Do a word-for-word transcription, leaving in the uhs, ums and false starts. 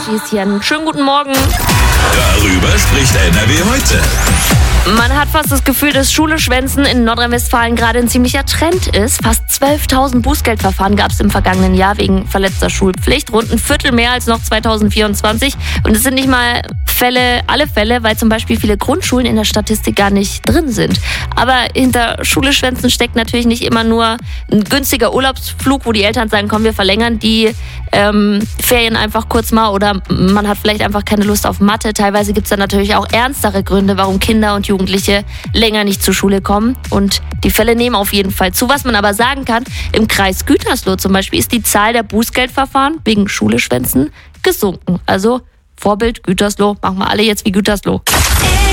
Schießchen. Schönen guten Morgen. Darüber spricht N R W heute. Man hat fast das Gefühl, dass Schule-Schwänzen in Nordrhein-Westfalen gerade ein ziemlicher Trend ist. Fast zwölftausend Bußgeldverfahren gab es im vergangenen Jahr wegen verletzter Schulpflicht. Rund ein Viertel mehr als noch zweitausendvierundzwanzig. Und es sind nicht mal Fälle, alle Fälle, weil zum Beispiel viele Grundschulen in der Statistik gar nicht drin sind. Aber hinter Schule-Schwänzen steckt natürlich nicht immer nur ein günstiger Urlaubsflug, wo die Eltern sagen, komm, wir verlängern die ähm, Ferien einfach kurz mal, oder man hat vielleicht einfach keine Lust auf Mathe. Teilweise gibt es dann natürlich auch ernstere Gründe, warum Kinder und Jugendliche länger nicht zur Schule kommen. Und die Fälle nehmen auf jeden Fall zu. Was man aber sagen kann, im Kreis Gütersloh zum Beispiel ist die Zahl der Bußgeldverfahren wegen Schule-Schwänzen gesunken. Also Vorbild Gütersloh, machen wir alle jetzt wie Gütersloh.